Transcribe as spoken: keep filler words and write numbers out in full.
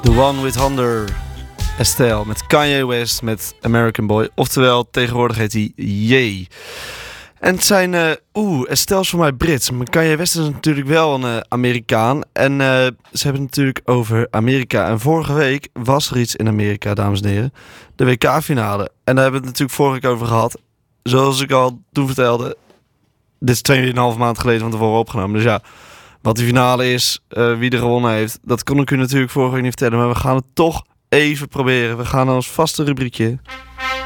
The One with Thunder, Estelle met Kanye West met American Boy. Oftewel, tegenwoordig heet hij Ye. En het zijn, uh, oeh, Estelle is voor mij Brits. Maar Kanye West is natuurlijk wel een uh, Amerikaan. En uh, ze hebben het natuurlijk over Amerika. En vorige week was er iets in Amerika, dames en heren. De W K-finale. En daar hebben we het natuurlijk vorige week over gehad. Zoals ik al toen vertelde. Dit is tweeënhalve maand geleden van tevoren opgenomen. Dus ja, wat die finale is, uh, wie er gewonnen heeft, dat kon ik u natuurlijk vorige week niet vertellen. Maar we gaan het toch even proberen. We gaan naar ons vaste rubriekje.